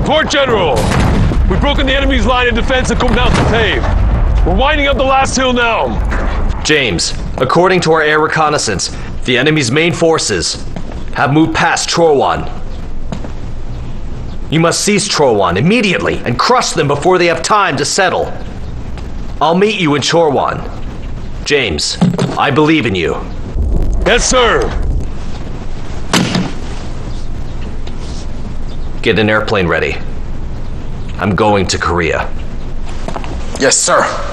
Report, General. We've broken the enemy's line of defense at Mountain Pave. We're winding up the last hill now. James, according to our air reconnaissance, the enemy's main forces have moved past Chorwan. You must seize Chorwan immediately and crush them before they have time to settle. I'll meet you in Chorwan. James, I believe in you. Yes, sir. Get an airplane ready. I'm going to Korea. Yes, sir.